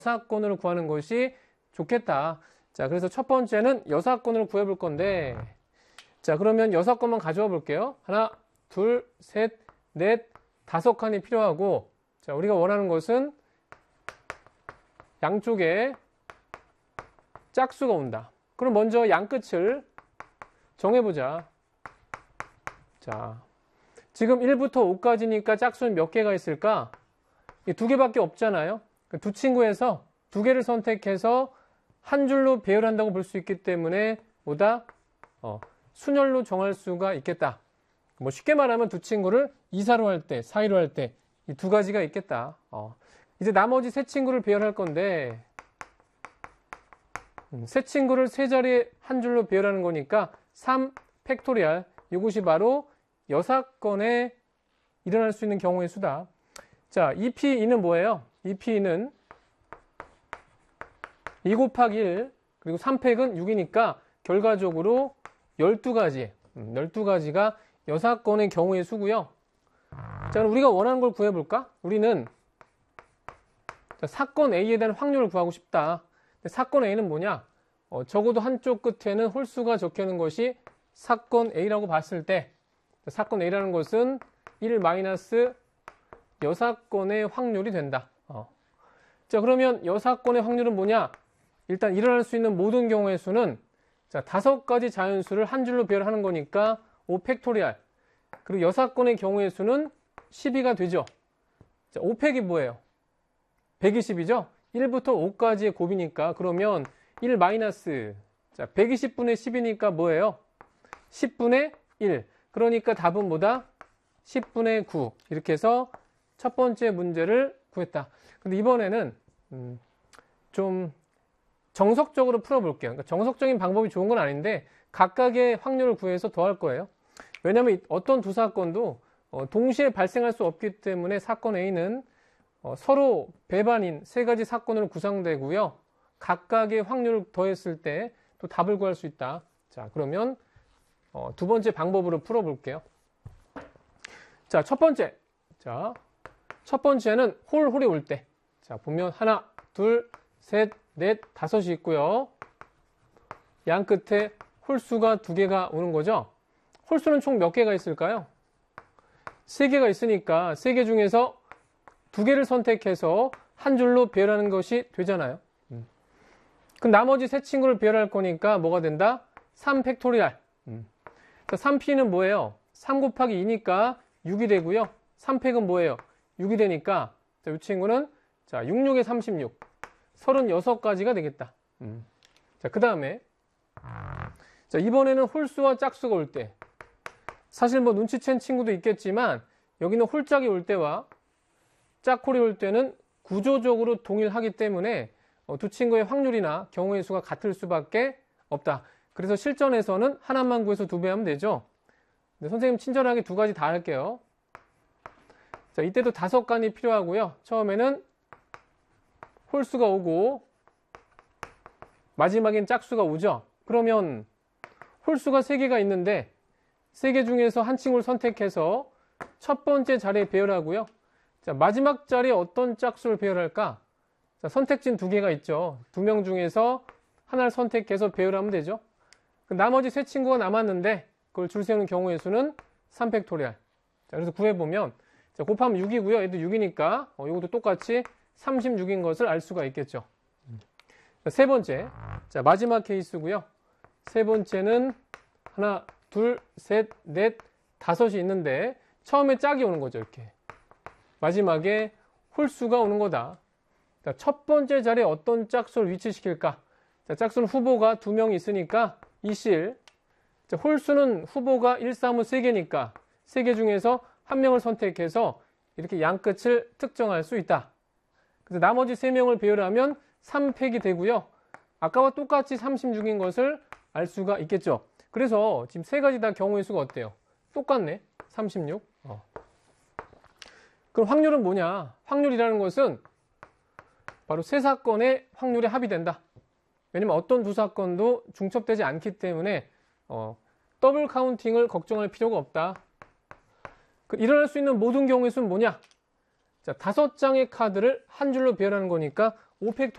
여사건을 구하는 것이 좋겠다. 자, 그래서 첫 번째는 여사건을 구해볼 건데, 자, 그러면 여사건만 가져와 볼게요. 하나, 둘, 셋, 넷, 5칸이 필요하고, 자, 우리가 원하는 것은 양쪽에 짝수가 온다. 그럼 먼저 양끝을 정해보자. 자, 지금 1부터 5까지니까 짝수는 몇 개가 있을까? 2개밖에 없잖아요. 두 친구에서 2개를 선택해서 한 줄로 배열한다고 볼 수 있기 때문에 뭐다? 순열로 정할 수가 있겠다. 뭐 쉽게 말하면 두 친구를 2사로 할 때, 4, 2로 할 때 이 2가지가 있겠다. 이제 나머지 세 친구를 배열할 건데 세 친구를 세 자리에 한 줄로 배열하는 거니까 3 팩토리얼, 이것이 바로 여사건에 일어날 수 있는 경우의 수다. 자, 2P2는 뭐예요? 2P2는 2 곱하기 1 그리고 3팩은 6이니까 결과적으로 12가지가 여사건의 경우의 수고요. 자, 그럼 우리가 원하는 걸 구해볼까? 우리는 사건 A에 대한 확률을 구하고 싶다. 근데 사건 A는 뭐냐? 적어도 한쪽 끝에는 홀수가 적혀 있는 것이 사건 A라고 봤을 때 사건 A라는 것은 1 마이너스 여사건의 확률이 된다. 자, 그러면 여사건의 확률은 뭐냐? 일단 일어날 수 있는 모든 경우의 수는 자, 5가지 자연수를 한 줄로 배열하는 거니까 5 팩토리얼. 그리고 여사건의 경우의 수는 12가 되죠. 자, 5팩이 뭐예요? 120이죠? 1부터 5까지의 곱이니까 그러면 1 마이너스 자, 120분의 10이니까 뭐예요? 10분의 1. 그러니까 답은 뭐다? 10분의 9. 이렇게 해서 첫 번째 문제를 구했다. 근데 이번에는 좀 정석적으로 풀어볼게요. 그러니까 정석적인 방법이 좋은 건 아닌데 각각의 확률을 구해서 더할 거예요. 왜냐하면 어떤 두 사건도 동시에 발생할 수 없기 때문에 사건 A는 서로 배반인 3가지 사건으로 구성되고요. 각각의 확률을 더했을 때 또 답을 구할 수 있다. 자, 그러면 두 번째 방법으로 풀어볼게요. 자, 첫 번째. 자, 첫 번째는 홀이 올 때. 자, 보면 하나, 둘, 셋, 넷, 5이 있고요. 양 끝에 홀수가 2개가 오는 거죠. 홀수는 총 몇 개가 있을까요? 3개가 있으니까 3개 중에서 2개를 선택해서 한 줄로 배열하는 것이 되잖아요. 그럼 나머지 세 친구를 배열할 거니까 뭐가 된다? 3 팩토리얼. 자, 3P는 뭐예요? 3 곱하기 2니까 6이 되고요. 3팩은 뭐예요? 6이 되니까 자, 이 친구는 자, 6, 6에 36. 36가지가 되겠다. 자, 그 다음에 자, 이번에는 홀수와 짝수가 올 때. 사실 뭐 눈치챈 친구도 있겠지만 여기는 홀짝이 올 때와 짝홀이 올 때는 구조적으로 동일하기 때문에 두 친구의 확률이나 경우의 수가 같을 수밖에 없다. 그래서 실전에서는 하나만 구해서 2배 하면 되죠. 근데 선생님 친절하게 2가지 다 할게요. 자, 이때도 5간이 필요하고요. 처음에는 홀수가 오고 마지막엔 짝수가 오죠. 그러면 홀수가 3개가 있는데 3개 중에서 한 친구를 선택해서 첫 번째 자리에 배열하고요. 자, 마지막 자리에 어떤 짝수를 배열할까? 자, 선택지는 2개가 있죠. 2명 중에서 하나를 선택해서 배열하면 되죠. 나머지 세 친구가 남았는데 그걸 줄 세우는 경우의 수는 3 팩토리얼. 자, 그래서 구해보면 자, 곱하면 6이고요. 얘도 6이니까 이것도 똑같이 36인 것을 알 수가 있겠죠. 자, 세 번째. 자, 마지막 케이스고요. 세 번째는 하나, 둘, 셋, 넷, 5이 있는데 처음에 짝이 오는 거죠. 이렇게. 마지막에 홀수가 오는 거다. 자, 첫 번째 자리에 어떤 짝수를 위치시킬까? 자, 짝수는 후보가 2명이 있으니까 이실. 자, 홀수는 후보가 1, 3은 3개니까 3개 중에서 한 명을 선택해서 이렇게 양끝을 특정할 수 있다. 그래서 나머지 3명을 배열하면 3팩이 되고요. 아까와 똑같이 36인 것을 알 수가 있겠죠. 그래서 지금 3가지 다 경우의 수가 어때요? 똑같네. 36. 그럼 확률은 뭐냐? 확률이라는 것은 바로 세 사건의 확률의 합이 된다. 왜냐면 어떤 두 사건도 중첩되지 않기 때문에 더블 카운팅을 걱정할 필요가 없다. 일어날 수 있는 모든 경우의 수는 뭐냐? 자, 5장의 카드를 한 줄로 배열하는 거니까 5팩토리얼